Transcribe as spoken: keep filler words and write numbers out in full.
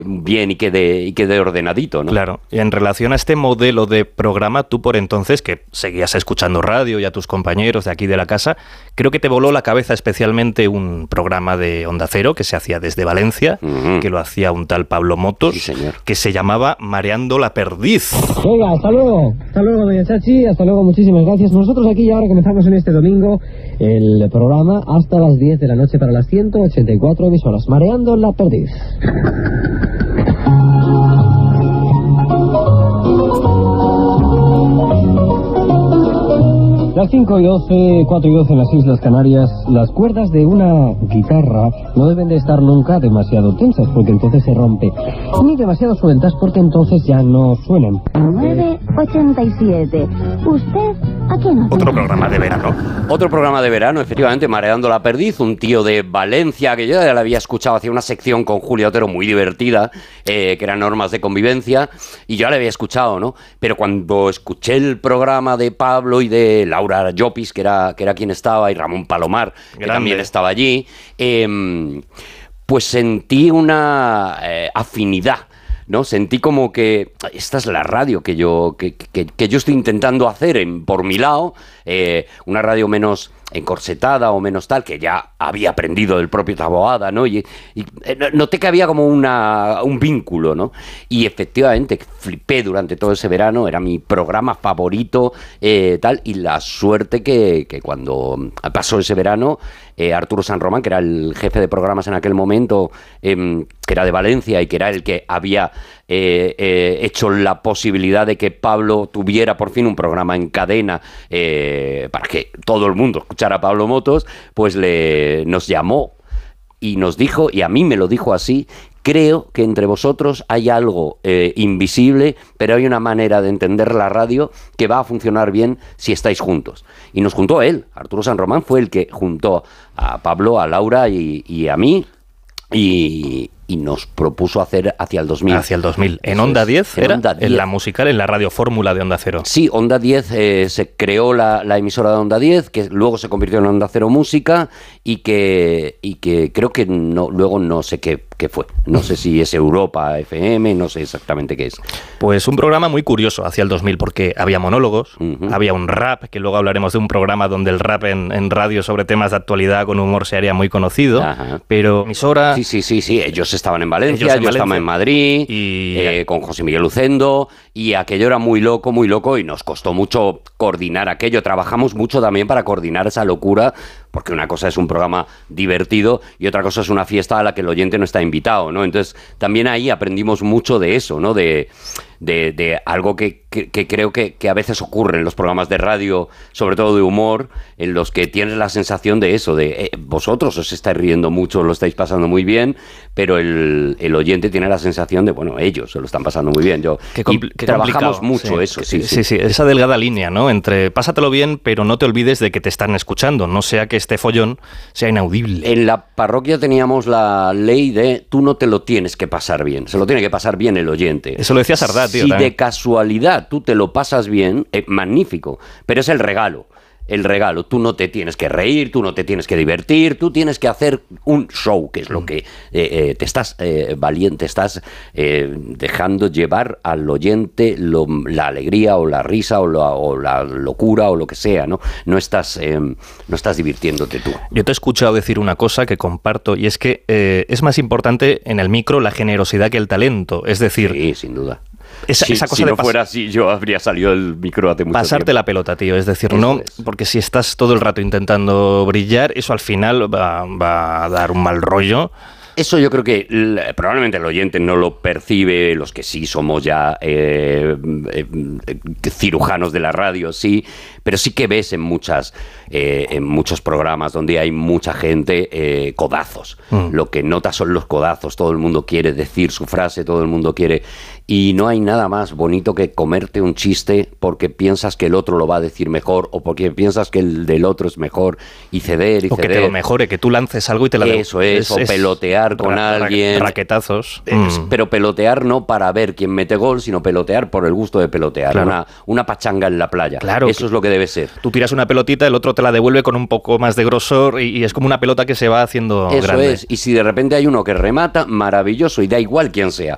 bien y quede, y quede ordenadito, ¿no? Claro. Y en relación a este modelo de programa, tú por entonces, que seguías escuchando radio y a tus compañeros de aquí de la casa, creo que te voló la cabeza especialmente un programa de Onda Cero que se hacía desde Valencia, uh-huh. que lo hacía un tal Pablo Motos, sí, señor. que se llamaba Mareando la Perdiz. Venga, hasta luego. Hasta luego, doña Chachi. Hasta luego, muchísimas gracias. Nosotros aquí y ahora comenzamos en este domingo el programa hasta las diez de la noche para las ciento ochenta y cuatro emisoras. Mareando la Perdiz. Las cinco y doce, cuatro y doce en las Islas Canarias, las cuerdas de una guitarra no deben de estar nunca demasiado tensas, porque entonces se rompe, ni demasiado sueltas, porque entonces ya no suenan. nueve ochenta y siete. ¿Usted a quién no? Otro programa de verano. Otro programa de verano, efectivamente, Mareando la Perdiz, un tío de Valencia, que yo ya la había escuchado, hacía una sección con Julio Otero muy divertida, eh, que eran normas de convivencia, y yo ya la había escuchado, ¿no? Pero cuando escuché el programa de Pablo y de Laura Llopis, que era, que era quien estaba, y Ramón Palomar, que Grande. También estaba allí, eh, pues sentí una eh, afinidad, ¿no? Sentí como que esta es la radio que yo, que, que, que yo estoy intentando hacer en, por mi lado, eh, una radio menos encorsetada o menos tal, que ya había aprendido del propio Taboada, ¿no? Y, y noté que había como una, un vínculo, ¿no? Y efectivamente flipé durante todo ese verano, era mi programa favorito, eh, tal, y la suerte que, que cuando pasó ese verano, eh, Arturo San Román, que era el jefe de programas en aquel momento, eh, que era de Valencia y que era el que había eh, eh, hecho la posibilidad de que Pablo tuviera por fin un programa en cadena, eh, para que todo el mundo escuchara a Pablo Motos, pues le, nos llamó y nos dijo, y a mí me lo dijo así: creo que entre vosotros hay algo eh, invisible, pero hay una manera de entender la radio que va a funcionar bien si estáis juntos. Y nos juntó él. Arturo San Román fue el que juntó a Pablo, a Laura y, y a mí, y, y nos propuso hacer hacia el dos mil. Hacia el dos mil. ¿En Onda diez era? Onda diez. En la musical, en la radio fórmula de Onda Cero. Sí, Onda diez, eh, se creó la, la emisora de Onda diez, que luego se convirtió en Onda Cero Música, y que, y que creo que no, luego no sé qué, qué fue. No sé si es Europa F M, no sé exactamente qué es. Pues un programa muy curioso hacia el dos mil, porque había monólogos, uh-huh. había un rap, que luego hablaremos de un programa donde el rap en, en radio sobre temas de actualidad con humor se haría muy conocido, uh-huh. pero emisora... Sí, sí, sí, sí, ellos estaban en Valencia, ellos en yo Valencia. Estaba en Madrid, y... eh, con José Miguel Lucendo, y aquello era muy loco, muy loco, y nos costó mucho coordinar aquello. Trabajamos mucho también para coordinar esa locura, porque una cosa es un programa divertido y otra cosa es una fiesta a la que el oyente no está invitado, ¿no? Entonces, también ahí aprendimos mucho de eso, ¿no? De... De, de algo que, que, que creo que, que a veces ocurre en los programas de radio, sobre todo de humor, en los que tienes la sensación de eso, de eh, vosotros os estáis riendo mucho, lo estáis pasando muy bien, pero el, el oyente tiene la sensación de, bueno, ellos se lo están pasando muy bien. Yo, qué compl- y qué trabajamos mucho sí, eso. Sí sí, sí, sí, sí, esa delgada línea, ¿no? Entre pásatelo bien, pero no te olvides de que te están escuchando, no sea que este follón sea inaudible. En la parroquia teníamos la ley de tú no te lo tienes que pasar bien, se lo tiene que pasar bien el oyente. Eso lo decía Sardá. Si de casualidad tú te lo pasas bien, eh, magnífico, pero es el regalo, el regalo, tú no te tienes que reír, tú no te tienes que divertir, tú tienes que hacer un show, que es lo que eh, eh, te estás eh, valiente, estás eh, dejando llevar al oyente lo, la alegría o la risa o la, o la locura o lo que sea, ¿no? No estás, eh, no estás divirtiéndote tú. Yo te he escuchado decir una cosa que comparto, y es que eh, es más importante en el micro la generosidad que el talento, es decir... Sí, sin duda. Esa, si esa cosa si de no pas- fuera así, yo habría salido del micro hace mucho pasarte tiempo. la pelota, tío. Es decir, Eso no, es. Porque si estás todo el rato intentando brillar, eso al final va, va a dar un mal rollo. Eso yo creo que l- probablemente el oyente no lo percibe, los que sí somos ya eh, eh, cirujanos de la radio, sí, pero sí que ves en muchas eh, en muchos programas donde hay mucha gente, eh, codazos. Mm. Lo que notas son los codazos, todo el mundo quiere decir su frase, todo el mundo quiere... Y no hay nada más bonito que comerte un chiste porque piensas que el otro lo va a decir mejor o porque piensas que el del otro es mejor y ceder y o ceder. que te lo mejore, que tú lances algo y te la de... Eso es, es o es pelotear con ra- alguien. Raquetazos. Es, mm. Pero pelotear no para ver quién mete gol, sino pelotear por el gusto de pelotear. Claro. Una, una pachanga en la playa. Claro. Eso es lo que debe ser. Tú tiras una pelotita, el otro te la devuelve con un poco más de grosor y, y es como una pelota que se va haciendo Eso grande. es. Y si de repente hay uno que remata, maravilloso, y da igual quién sea.